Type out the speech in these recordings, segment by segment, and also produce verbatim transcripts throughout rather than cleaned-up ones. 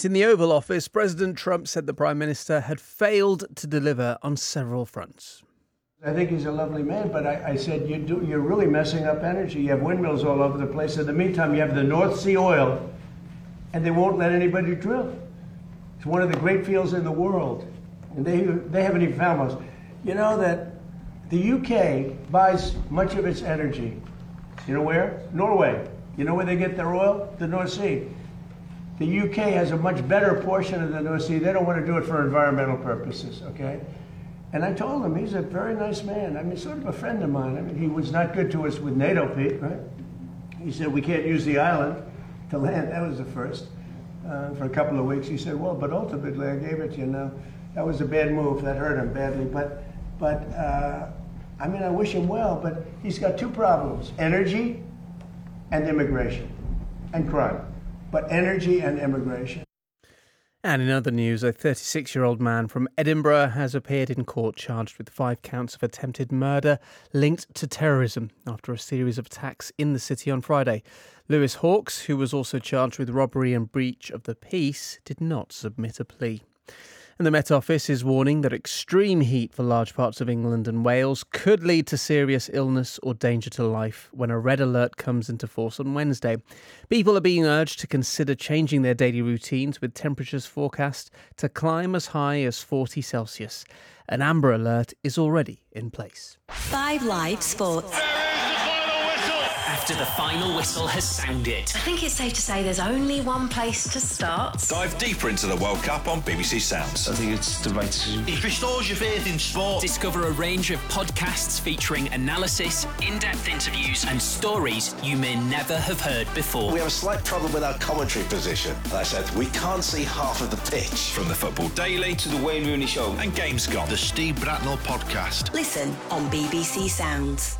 In the Oval Office, President Trump said the Prime Minister had failed to deliver on several fronts. I think he's a lovely man, but I, I said, you do, you're really messing up energy. You have windmills all over the place. In the meantime, you have the North Sea oil, and they won't let anybody drill. It's one of the great fields in the world, and they, they haven't even found most. You know that the U K buys much of its energy. You know where? Norway. You know where they get their oil? The North Sea. The U K has a much better portion of the North Sea. They don't want to do it for environmental purposes, okay? And I told him, he's a very nice man. I mean, sort of a friend of mine. I mean, he was not good to us with NATO, Pete, right? He said, we can't use the island to land. That was the first. Uh, for a couple of weeks, he said, well, but ultimately I gave it to you now. That was a bad move. That hurt him badly. But, but uh, I mean, I wish him well, but he's got two problems, energy and immigration and crime. But energy and immigration. And in other news, a thirty-six-year-old man from Edinburgh has appeared in court charged with five counts of attempted murder linked to terrorism after a series of attacks in the city on Friday. Lewis Hawkes, who was also charged with robbery and breach of the peace, did not submit a plea. And the Met Office is warning that extreme heat for large parts of England and Wales could lead to serious illness or danger to life when a red alert comes into force on Wednesday. People are being urged to consider changing their daily routines, with temperatures forecast to climb as high as forty Celsius. An amber alert is already in place. Five Live Sports. After the final whistle has sounded, I think it's safe to say there's only one place to start. Dive deeper into the World Cup on B B C Sounds. I think it's the right decision. It restores your faith in sport. Discover a range of podcasts featuring analysis, in-depth interviews and stories you may never have heard before. We have a slight problem with our commentary position. And I said, we can't see half of the pitch. From the Football Daily to the Wayne Rooney Show and Gamescom. The Steve Bratnell Podcast. Listen on B B C Sounds.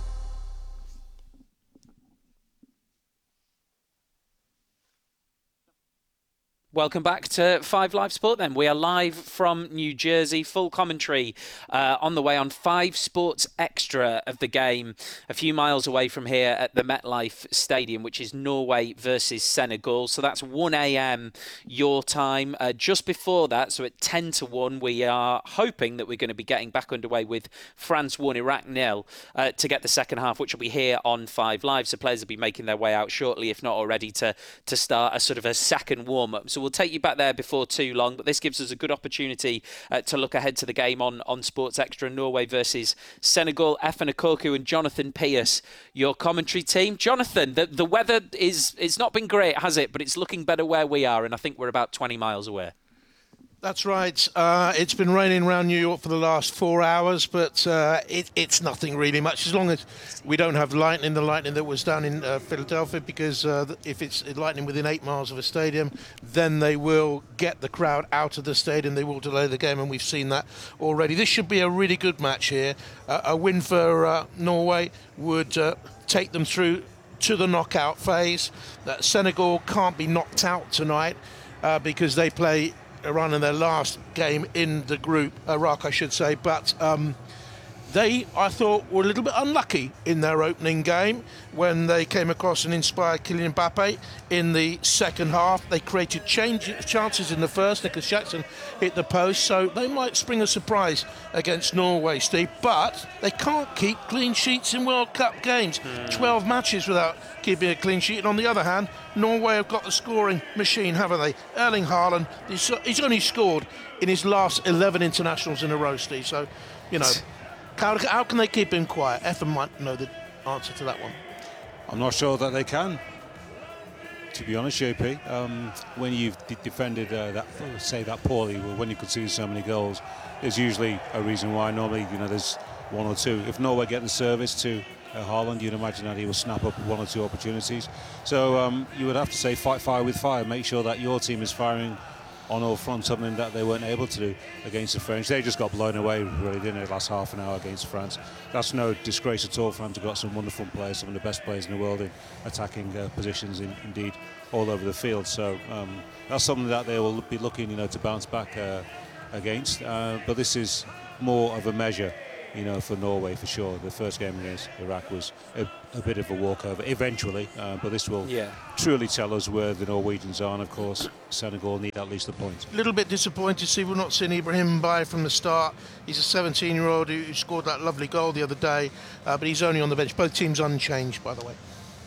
Welcome back to Five Live Sport then. We are live from New Jersey, full commentary uh, on the way on Five Sports Extra of the game, a few miles away from here at the MetLife Stadium, which is Norway versus Senegal. So that's one a.m. your time. Uh, just before that, so at ten to one, we are hoping that we're going to be getting back underway with France one, Iraq nil uh, to get the second half, which will be here on Five Live. So players will be making their way out shortly, if not already, to, to start a sort of a second warm-up. So we'll take you back there before too long, but this gives us a good opportunity uh, to look ahead to the game on, on Sports Extra, Norway versus Senegal. Efan Akoku and Jonathan Pearce, your commentary team. Jonathan, the, the weather is it's not been great, has it? But it's looking better where we are, and I think we're about twenty miles away. That's right. Uh, it's been raining around New York for the last four hours, but uh, it, it's nothing really much. As long as we don't have lightning, the lightning that was down in uh, Philadelphia, because uh, if it's lightning within eight miles of a stadium, then they will get the crowd out of the stadium. They will delay the game, and we've seen that already. This should be a really good match here. Uh, a win for uh, Norway would uh, take them through to the knockout phase. Uh, Senegal can't be knocked out tonight uh, because they play Iran in their last game in the group, Iraq I should say, but um, they, I thought, were a little bit unlucky in their opening game when they came across and inspired Kylian Mbappe in the second half. They created change, chances in the first. Nicholas Jackson hit the post, so they might spring a surprise against Norway, Steve, but they can't keep clean sheets in World Cup games. Mm. twelve matches without keeping a clean sheet, and on the other hand, Norway have got the scoring machine, haven't they? Erling Haaland, he's, he's only scored in his last eleven internationals in a row, Steve, so, you know, how, how can they keep him quiet? Efan might know the answer to that one. I'm not sure that they can, to be honest, J P. Um, when you've de- defended uh, that, say that poorly, when you concede so many goals, there's usually a reason why. Normally, you know, there's one or two. If Norway get the service to uh, Haaland, you'd imagine that he will snap up one or two opportunities. So um, you would have to say fight fire with fire. Make sure that your team is firing on all fronts, something that they weren't able to do against the French. They just got blown away, really, didn't they, last half an hour against France. That's no disgrace at all. France have got some wonderful players, some of the best players in the world in attacking uh, positions, in, indeed, all over the field. So um, that's something that they will be looking, you know, to bounce back uh, against. Uh, but this is more of a measure, you know, for Norway for sure. The first game against Iraq was a, a bit of a walkover eventually, uh, but this will yeah. truly tell us where the Norwegians are, and of course Senegal need at least a point. A little bit disappointed to see we're not seeing Ibrahim Mbaye from the start. He's a seventeen-year-old who scored that lovely goal the other day, uh, but he's only on the bench. Both teams unchanged, by the way.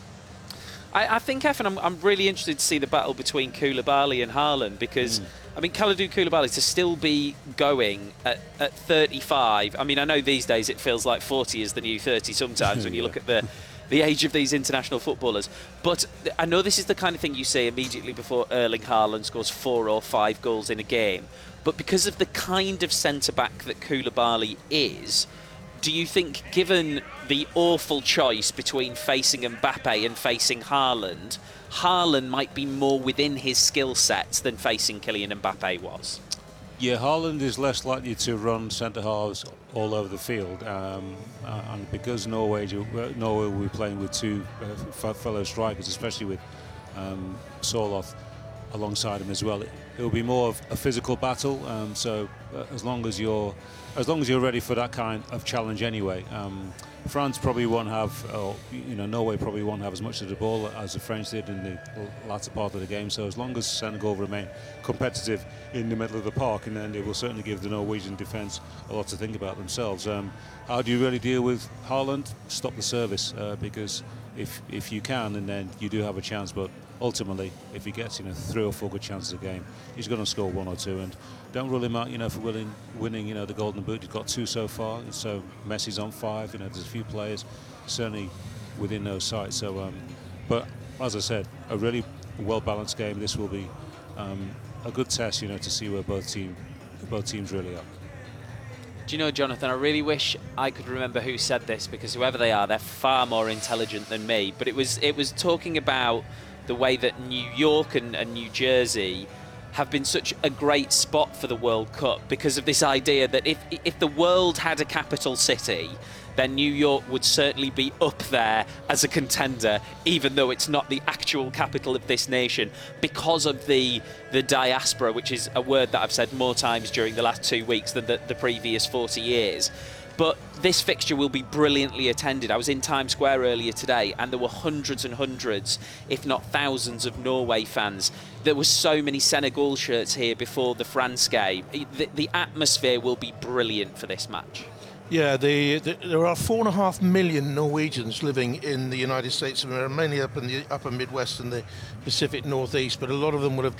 I, I think, Efan, I'm, I'm really interested to see the battle between Koulibaly and Haaland because, mm. I mean, Kalidou Koulibaly to still be going at, at thirty-five. I mean, I know these days it feels like forty is the new thirty sometimes when you yeah. look at the the age of these international footballers. But I know this is the kind of thing you say immediately before Erling Haaland scores four or five goals in a game. But because of the kind of centre-back that Koulibaly is, do you think, given the awful choice between facing Mbappe and facing Haaland, Haaland might be more within his skill sets than facing Kylian Mbappe was? Yeah, Haaland is less likely to run centre halves all over the field, um, uh, and because Norway, Norway will be playing with two uh, fellow strikers, especially with um, Sørloth alongside him as well. It, it will be more of a physical battle. Um, so uh, as long as you're, as long as you're ready for that kind of challenge, anyway. Um, France probably won't have, or you know, Norway probably won't have as much of the ball as the French did in the latter part of the game. So as long as Senegal remain competitive in the middle of the park, and then it will certainly give the Norwegian defence a lot to think about themselves. Um, how do you really deal with Haaland? Stop the service, uh, because if if you can, and then you do have a chance. But ultimately, if he gets, you know, three or four good chances a game, he's going to score one or two. And don't rule him out, you know, for winning, winning, you know, the Golden Boot. He's got two so far. So Messi's on five. You know, there's a few players certainly within those sights. So, um, but as I said, a really well-balanced game. This will be um, a good test, you know, to see where both team, both teams really are. Do you know, Jonathan, I really wish I could remember who said this, because whoever they are, they're far more intelligent than me. But it was it was talking about the way that New York and, and New Jersey have been such a great spot for the World Cup because of this idea that if if the world had a capital city, then New York would certainly be up there as a contender, even though it's not the actual capital of this nation, because of the the diaspora, which is a word that I've said more times during the last two weeks than the, the previous forty years. But this fixture will be brilliantly attended. I was in Times Square earlier today, and there were hundreds and hundreds, if not thousands, of Norway fans. There were so many Senegal shirts here before the France game. The, the atmosphere will be brilliant for this match. Yeah, the, the, there are four and a half million Norwegians living in the United States of America, mainly up in the upper Midwest and the Pacific Northeast, but a lot of them would have